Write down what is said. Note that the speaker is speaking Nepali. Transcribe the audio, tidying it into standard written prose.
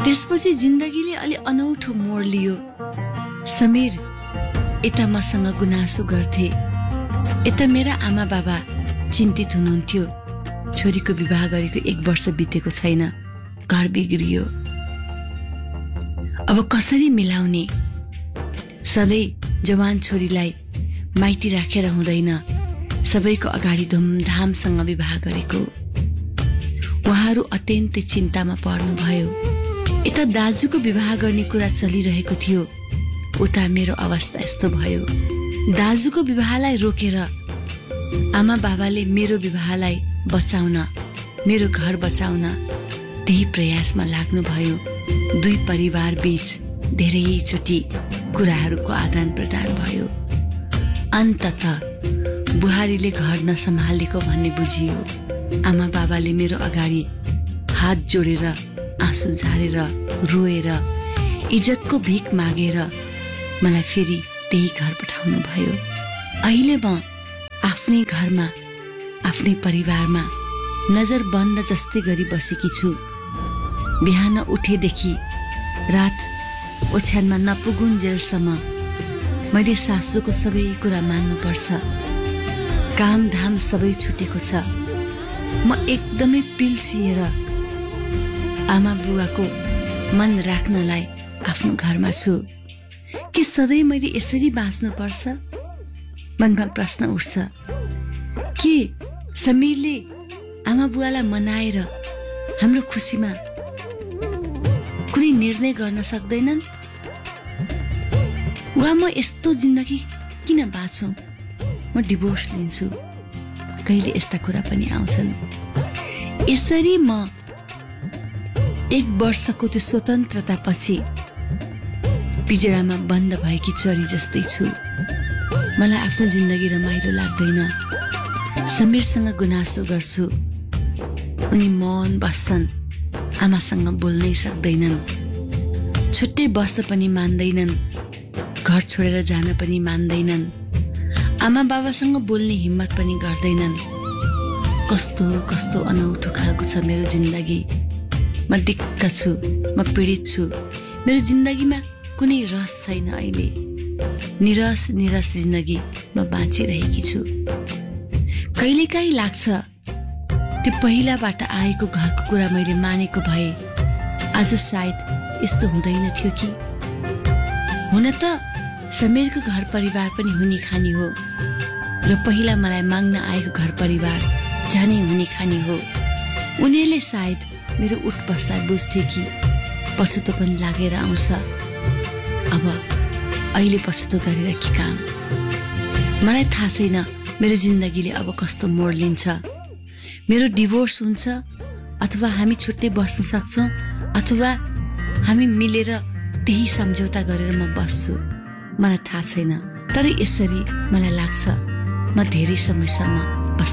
त्यसपछि जिन्दगीले अलि अनौठो मोड लियो। समीर यता मसँग गुनासो गर्थे, यता मेरा आमा बाबा चिन्तित हुनुहुन्थ्यो। छोरीको विवाह गरेको 1 वर्ष बितेको छैन, घर बिग्रियो। अब कसरी मिलाउने? सधैँ जवान छोरीलाई माइती राखेर हुँदैन, सबैको अगाडि धुमधामसँग विवाह गरेको। उहाँहरू अत्यन्तै चिन्तामा पर्नुभयो। यता दाजुको विवाह गर्ने कुरा चलिरहेको थियो, उता मेरो अवस्था यस्तो भयो। दाजुको विवाहलाई रोकेर आमा बाबाले मेरो विवाहलाई बचाउन, मेरो घर बचाउन त्यही प्रयासमा लाग्नुभयो। 2 परिवार बीच धेरैचोटि कुराहरूको आदान प्रदान भयो। अन्ततः बुहारीले घर नसम्हालेको भन्ने बुझियो। आमा बाबाले मेरो अगाडि हात जोडेर, आँसु झारेर, रोएर, इज्जतको भिख मागेर मलाई फेरि त्यही घर पठाउनु भयो। अहिले म आफ्नै घरमा, आफ्नै परिवारमा नजर बन्द जस्तै गरी बसेकी छु। बिहान उठेदेखि रात ओछ्यानमा नपुगुन्जेलसम्म मैले सासूको सबै कुरा मान्नुपर्छ। काम धाम सबै छुटेको छ। म एकदमै पिल्सिएर आमा बुवाको मन राख्नलाई आफ्नो घरमा छु। के सधैँ मैले यसरी बाँच्नुपर्छ? मनमा प्रश्न उठ्छ। के समीरले आमा बुवालाई मनाएर हाम्रो खुसीमा कुनै निर्णय गर्न सक्दैनन्? वा म यस्तो जिन्दगी किन बाँचौँ? म डिभोर्स लिन्छु। कहिले यस्ता कुरा पनि आउँछन्। यसरी म 1 वर्षको त्यो स्वतन्त्रतापछि पिजडामा बन्द भएकी चरी जस्तै छु। मलाई आफ्नो जिन्दगी रमाइलो लाग्दैन। समीरसँग गुनासो गर्छु, उनी मौन बस्छन्, आमासँग बोल्नै सक्दैनन्, छुट्टै बस्न पनि मान्दैनन्, घर छोडेर जान पनि मान्दैनन्, आमा बाबासँग बोल्ने हिम्मत पनि गर्दैनन्। कस्तो कस्तो अनौठो खालको छ मेरो जिन्दगी। म दिक्क छु, म पीडित छु। मेरो जिन्दगीमा कुनै रस छैन। अहिले निरस जिन्दगी म बाँचिरहेकी छु। कहिलेकाहीँ लाग्छ त्यो पहिलाबाट आएको घरको कुरा मैले मानेको भए आज सायद यस्तो हुँदैन थियो कि। हुन त समीरको घर परिवार पनि हुने खानी हो र पहिला मलाई माग्न आएको घर परिवार जाने हुने खानी हो। उनीहरूले सायद मेरो उठ बस्दा बुझ्थे कि पछुतो पनि लागेर आउँछ। अब अहिले पछुतो गरेर के काम? मलाई थाहा छैन मेरो जिन्दगीले अब कस्तो मोड लिन्छ। मेरो डिभोर्स हुन्छ अथवा हामी छुट्टै बस्न सक्छौँ अथवा हामी मिलेर त्यही सम्झौता गरेर म बस्छु। मलाई थाहा छैन, तर यसरी मलाई लाग्छ म धेरै समयसम्म